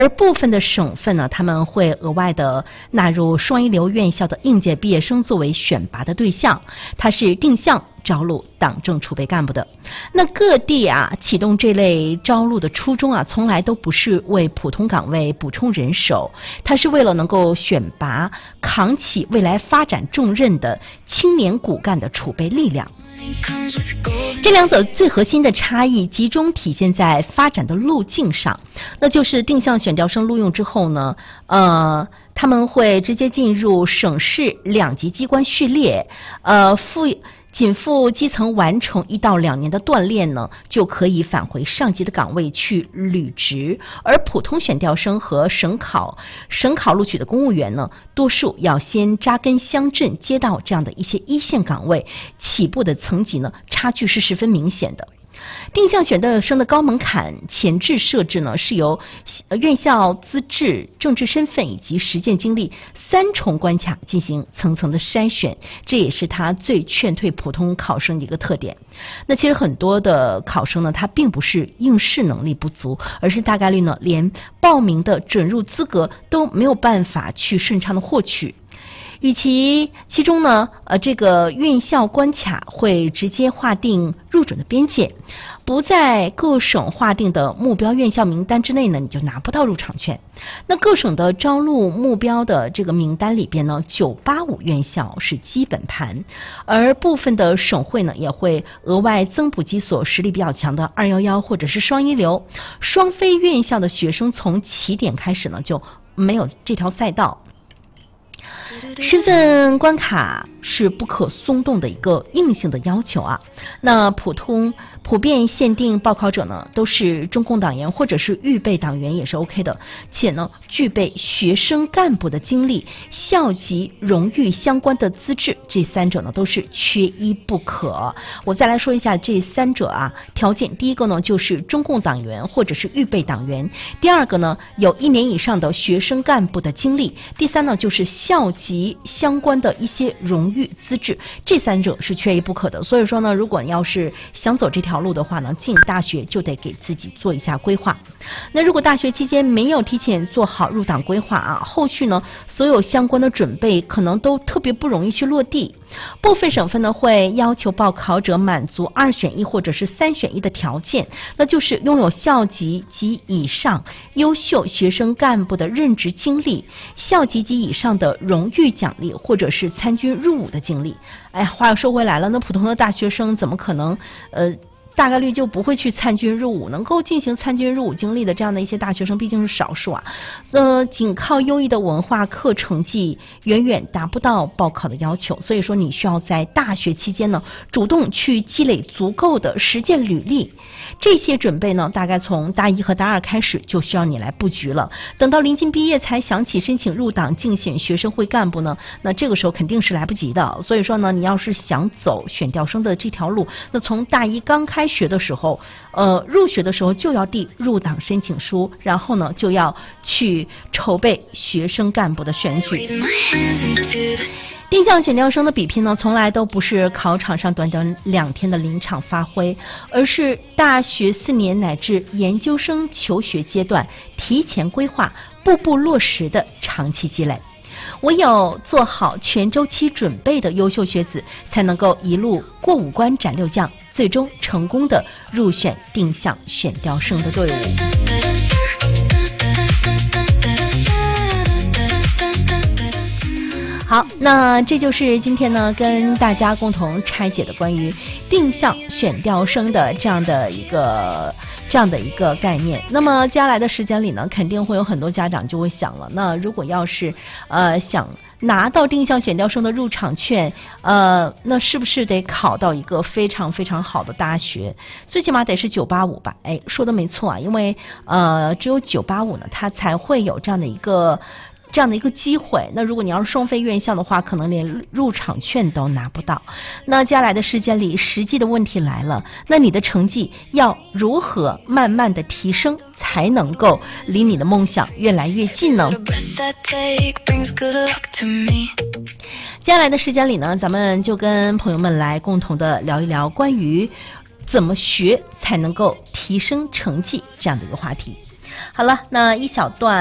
而部分的省份呢，他们会额外的纳入双一流院校的应届毕业生作为选拔的对象，它是定向招录党政储备干部的。那各地启动这类招录的初衷从来都不是为普通岗位补充人手，它是为了能够选拔扛起未来发展重任的青年骨干的储备力量。这两者最核心的差异集中体现在发展的路径上，那就是定向选调生录用之后呢，他们会直接进入省市两级机关序列，仅赴基层完成1到2年的锻炼呢，就可以返回上级的岗位去履职。而普通选调生和省考录取的公务员呢，多数要先扎根乡镇街道这样的一些一线岗位，起步的层级呢，差距是十分明显的。定向选调生的高门槛前置设置呢，是由院校资质、政治身份以及实践经历3重关卡进行层层的筛选，这也是他最劝退普通考生的一个特点。那其实很多的考生呢，他并不是应试能力不足，而是大概率呢，连报名的准入资格都没有办法去顺畅的获取。与其中呢，这个院校关卡会直接划定入准的边界，不在各省划定的目标院校名单之内呢，你就拿不到入场券。那各省的招录目标的这个名单里边呢，985院校是基本盘，而部分的省会呢，也会额外增补几所实力比较强的211或者是双一流。双非院校的学生从起点开始呢，就没有这条赛道。身份关卡是不可松动的一个硬性的要求那普遍限定报考者呢，都是中共党员或者是预备党员也是 OK 的，且呢具备学生干部的经历、校级荣誉相关的资质，这3者呢都是缺一不可。我再来说一下这3者条件。第一个呢就是中共党员或者是预备党员，第二个呢有1年以上的学生干部的经历，第3呢就是校级相关的一些荣誉资质，这3者是缺一不可的。所以说呢，如果要是想走这条路的话呢，进大学就得给自己做一下规划。那如果大学期间没有提前做好入党规划后续呢所有相关的准备可能都特别不容易去落地。部分省份呢会要求报考者满足2选1或者是3选1的条件，那就是拥有校级及以上优秀学生干部的任职经历、校级及以上的荣誉奖励或者是参军入伍的经历。话又说回来了，那普通的大学生怎么可能大概率就不会去参军入伍，能够进行参军入伍经历的这样的一些大学生毕竟是少数仅靠优异的文化课成绩远远达不到报考的要求，所以说你需要在大学期间呢主动去积累足够的实践履历。这些准备呢大概从大1和大2开始就需要你来布局了，等到临近毕业才想起申请入党竞选学生会干部呢，那这个时候肯定是来不及的。所以说呢，你要是想走选调生的这条路，那从大1刚开学的时候入学的时候就要递入党申请书，然后呢就要去筹备学生干部的选举。定向选调生的比拼呢，从来都不是考场上短短2天的临场发挥，而是大学4年乃至研究生求学阶段提前规划、步步落实的长期积累。唯有做好全周期准备的优秀学子，才能够一路过5关斩6将，最终成功的入选定向选调生的队伍。好，那这就是今天呢跟大家共同拆解的关于定向选调生的这样的一个概念。那么接下来的时间里呢，肯定会有很多家长就会想了，那如果要是想拿到定向选调生的入场券，那是不是得考到一个非常非常好的大学？最起码得是985吧？说的没错因为只有985呢，它才会有这样的一个机会。那如果你要是双非院校的话，可能连入场券都拿不到。那接下来的时间里，实际的问题来了，那你的成绩要如何慢慢的提升，才能够离你的梦想越来越近呢？接下来的时间里呢，咱们就跟朋友们来共同的聊一聊关于怎么学才能够提升成绩这样的一个话题。好好了，那一小段